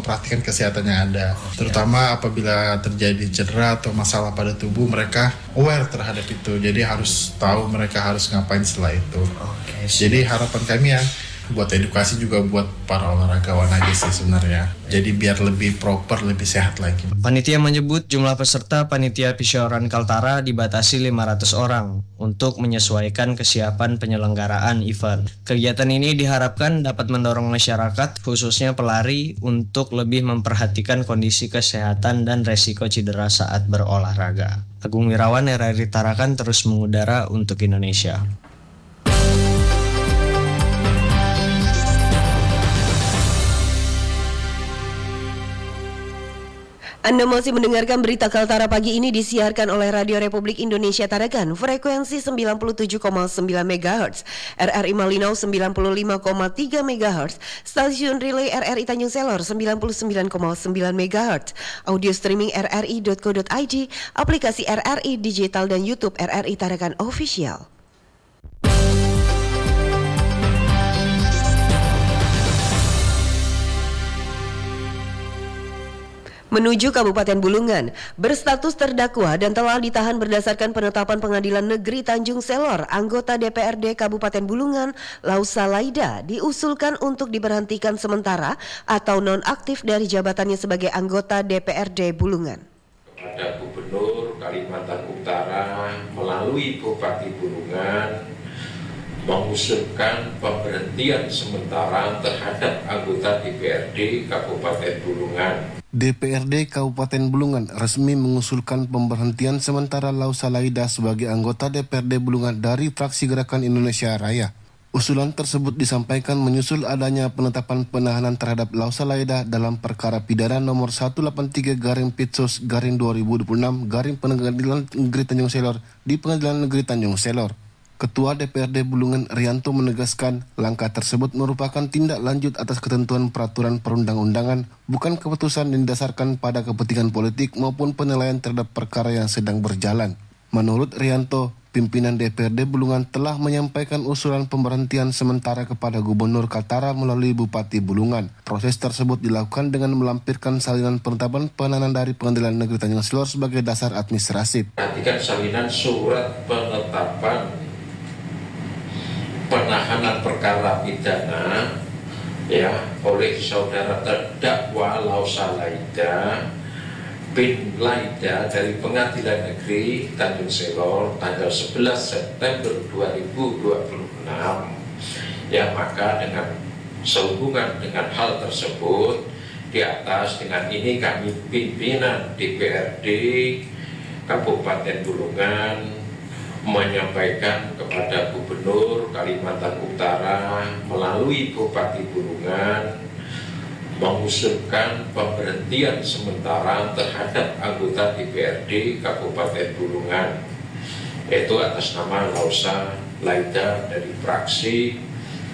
memperhatikan kesehatan yang ada. Terutama apabila terjadi cedera atau masalah pada tubuh, mereka aware terhadap itu. Jadi harus tahu mereka harus ngapain setelah itu. Jadi harapan kami ya, buat edukasi juga buat para olahragawan aja sih sebenarnya. Jadi biar lebih proper, lebih sehat lagi. Panitia menyebut jumlah peserta panitia Pisauran Kaltara dibatasi 500 orang untuk menyesuaikan kesiapan penyelenggaraan event. Kegiatan ini diharapkan dapat mendorong masyarakat, khususnya pelari, untuk lebih memperhatikan kondisi kesehatan dan resiko cedera saat berolahraga. Agung Wirawan, RRI Tarakan, terus mengudara untuk Indonesia. Anda masih mendengarkan berita Kaltara pagi ini disiarkan oleh Radio Republik Indonesia Tarakan, frekuensi 97,9 MHz, RRI Malinau 95,3 MHz, stasiun relay RRI Tanjung Selor 99,9 MHz, audio streaming rri.co.id, aplikasi RRI Digital dan YouTube RRI Tarakan Official. Menuju Kabupaten Bulungan, berstatus terdakwa dan telah ditahan berdasarkan penetapan Pengadilan Negeri Tanjung Selor, anggota DPRD Kabupaten Bulungan, Lausa Laida, diusulkan untuk diberhentikan sementara atau nonaktif dari jabatannya sebagai anggota DPRD Bulungan. Kepada Gubernur Kalimantan Utara melalui Bupati Bulungan mengusulkan pemberhentian sementara terhadap anggota DPRD Kabupaten Bulungan. DPRD Kabupaten Bulungan resmi mengusulkan pemberhentian sementara Lausa Laida sebagai anggota DPRD Bulungan dari fraksi Gerakan Indonesia Raya. Usulan tersebut disampaikan menyusul adanya penetapan penahanan terhadap Lausa Laida dalam perkara pidana nomor 183/Pitsos/2026 Pengadilan Negeri Tanjung Selor di Pengadilan Negeri Tanjung Selor. Ketua DPRD Bulungan Rianto menegaskan langkah tersebut merupakan tindak lanjut atas ketentuan peraturan perundang-undangan, bukan keputusan yang didasarkan pada kepentingan politik maupun penilaian terhadap perkara yang sedang berjalan. Menurut Rianto, pimpinan DPRD Bulungan telah menyampaikan usulan pemberhentian sementara kepada Gubernur Kaltara melalui Bupati Bulungan. Proses tersebut dilakukan dengan melampirkan salinan penetapan penahanan dari Pengadilan Negeri Tanjung Selor sebagai dasar administrasi. Perhatikan salinan surat penetapan penahanan perkara pidana oleh saudara terdakwa Lausa Laida bin Laida dari Pengadilan Negeri Tanjung Selor tanggal 11 September 2026. Maka dengan sehubungan dengan hal tersebut, di atas dengan ini kami pimpinan DPRD Kabupaten Bulungan menyampaikan kepada Gubernur Kalimantan Utara melalui Bupati Bulungan mengusulkan pemberhentian sementara terhadap anggota DPRD Kabupaten Bulungan, yaitu atas nama Lausa Laida dari fraksi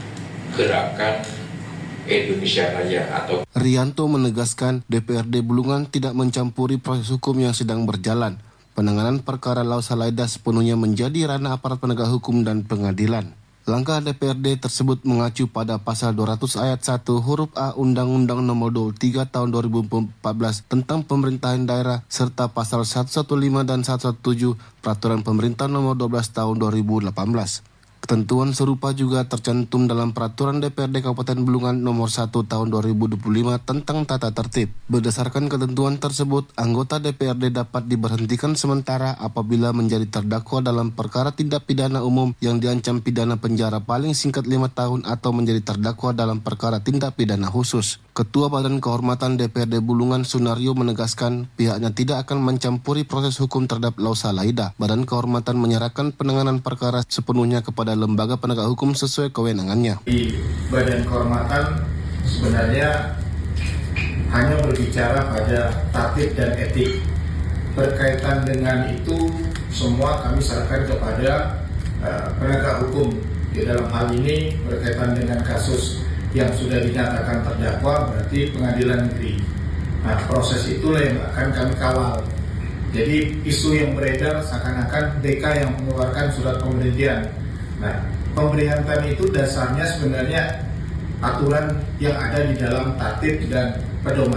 Gerakan Indonesia Raya atau. Rianto menegaskan DPRD Bulungan tidak mencampuri proses hukum yang sedang berjalan. Penanganan perkara Lausa Laida sepenuhnya menjadi ranah aparat penegak hukum dan pengadilan. Langkah DPRD tersebut mengacu pada pasal 200 ayat 1 huruf A Undang-Undang Nomor 23 Tahun 2014 tentang pemerintahan daerah serta pasal 115 dan 117 Peraturan Pemerintah Nomor 12 Tahun 2018. Ketentuan serupa juga tercantum dalam Peraturan DPRD Kabupaten Bulungan Nomor 1 Tahun 2025 tentang tata tertib. Berdasarkan ketentuan tersebut, anggota DPRD dapat diberhentikan sementara apabila menjadi terdakwa dalam perkara tindak pidana umum yang diancam pidana penjara paling singkat 5 tahun atau menjadi terdakwa dalam perkara tindak pidana khusus. Ketua Badan Kehormatan DPRD Bulungan Sunario menegaskan pihaknya tidak akan mencampuri proses hukum terhadap Lausa Laida. Badan Kehormatan menyerahkan penanganan perkara sepenuhnya kepada lembaga penegak hukum sesuai kewenangannya. Di Badan Kehormatan sebenarnya hanya berbicara pada tatib dan etik. Berkaitan dengan itu semua kami serahkan kepada penegak hukum. Di dalam hal ini berkaitan dengan kasus yang sudah dinyatakan terdakwa berarti Pengadilan Negeri. Nah, proses itulah yang akan kami kawal. Jadi isu yang beredar seakan-akan DK yang mengeluarkan surat pemberhentian. Nah, pemberhentian itu dasarnya sebenarnya aturan yang ada di dalam tatib dan pedoman.